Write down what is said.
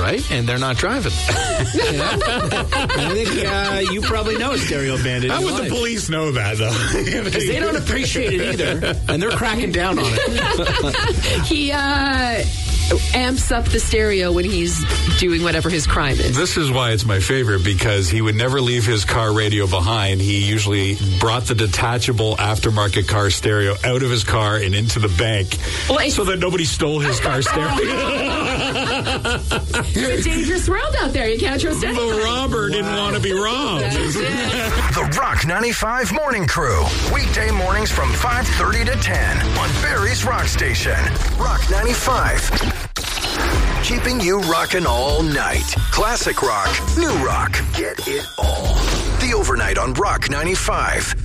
right? And they're not driving. I think you probably know a stereo bandit. How would the police know that, though? Because they don't appreciate it either, and they're cracking down on it. He amps up the stereo when he's doing whatever his crime is. This is why it's my favorite, because he would never leave his car radio behind. He usually brought the detachable aftermarket car stereo out of his car and into the bank so that nobody stole his car stereo. It's a dangerous world out there. You can't trust anyone. The robber didn't want to be robbed. The Rock 95 Morning Crew. Weekday mornings from 5:30 to 10 on Barrie's Rock Station. Rock 95. Keeping you rocking all night. Classic rock, new rock. Get it all. The Overnight on Rock 95.